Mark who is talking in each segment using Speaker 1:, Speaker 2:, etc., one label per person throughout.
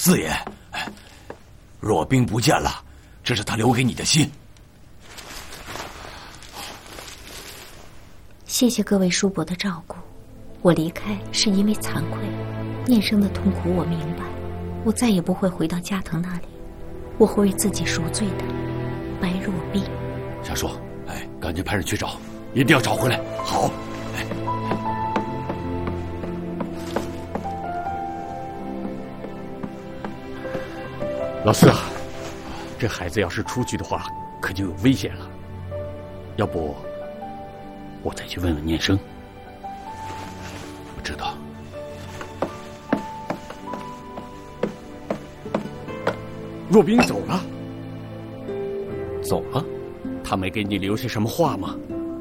Speaker 1: 四爷，若冰不见了，这是他留给你的信。
Speaker 2: 谢谢各位叔伯的照顾，我离开是因为惭愧，念生的痛苦我明白，我再也不会回到加藤那里，我会为自己赎罪的。白若冰，
Speaker 3: 夏叔，赶紧派人去找，一定要找回来。
Speaker 1: 好。
Speaker 3: 老四啊，这孩子要是出去的话，可就有危险了。要不，我再去问问念生。
Speaker 1: 我知道。
Speaker 3: 若冰走了，走了，他没给你留下什么话吗？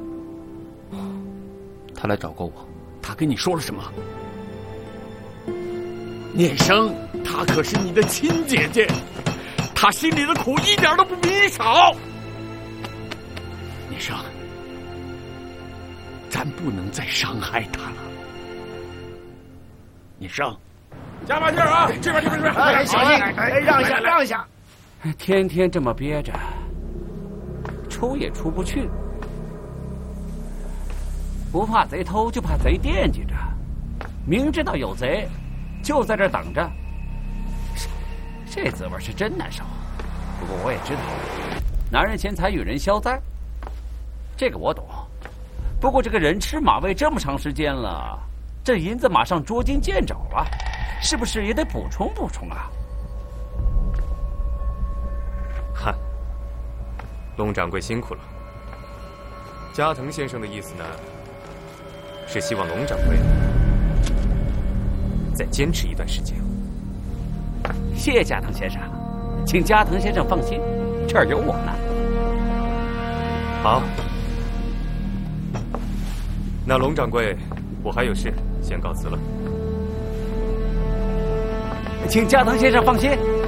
Speaker 3: 他来找过我，他跟你说了什么？念生，她可是你的亲姐姐，她心里的苦一点都不比你少。念生，咱不能再伤害她了。念生，
Speaker 4: 加把劲儿啊！这边，
Speaker 5: 小心，让一下。
Speaker 6: 天天这么憋着，出也出不去。不怕贼偷，就怕贼惦记着。明知道有贼，就在这儿等着。这滋味是真难受。不过我也知道，男人钱财与人消灾，这个我懂。不过这个人吃马喂这么长时间了，这银子马上捉襟见肘了，是不是也得补充补充啊？
Speaker 4: 嗨，龙掌柜辛苦了。加藤先生的意思呢，是希望龙掌柜再坚持一段时间。
Speaker 6: 谢谢加藤先生，请加藤先生放心，这儿有我呢。
Speaker 4: 好，那龙掌柜，我还有事，先告辞了。
Speaker 6: 请加藤先生放心。